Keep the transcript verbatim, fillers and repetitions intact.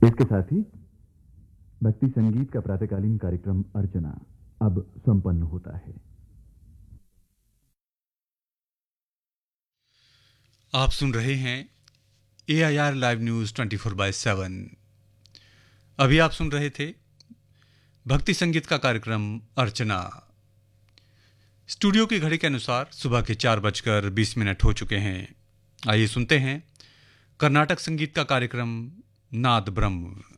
इसके साथ ही भक्ति संगीत का प्रातःकालीन कार्यक्रम अर्चना अब संपन्न होता है। आप सुन रहे हैं ए I R live news twenty four by seven. अभी आप सुन रहे थे भक्ति संगीत का कार्यक्रम अर्चना। स्टूडियो की घड़ी के अनुसार सुबह के चार बजकर बीस मिनट हो चुके हैं। आइए सुनते हैं कर्नाटक संगीत का कार्यक्रम नाद ब्रह्म।